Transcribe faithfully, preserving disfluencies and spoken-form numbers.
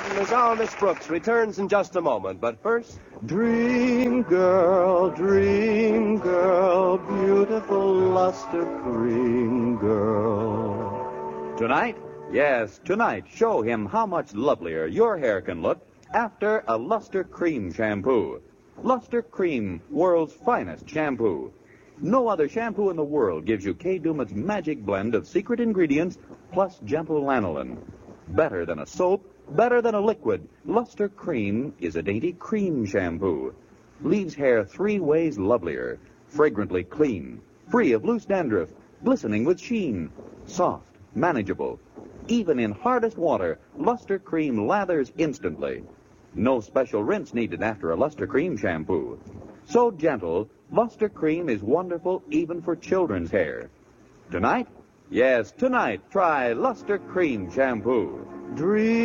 Martin as our Miss Brooks returns in just a moment. But first... Dream girl, dream girl, beautiful luster cream girl. Tonight? Yes, tonight, show him how much lovelier your hair can look after a Luster Cream shampoo. Luster Cream, world's finest shampoo. No other shampoo in the world gives you Kay Daumit's magic blend of secret ingredients plus gentle lanolin. Better than a soap, better than a liquid, Luster Cream is a dainty cream shampoo. Leaves hair three ways lovelier, fragrantly clean, free of loose dandruff, glistening with sheen, soft, manageable. Even in hardest water, Luster Cream lathers instantly. No special rinse needed after a Luster Cream shampoo. So gentle, Luster Cream is wonderful even for children's hair. Tonight? Yes, tonight, try Luster Cream shampoo. Dream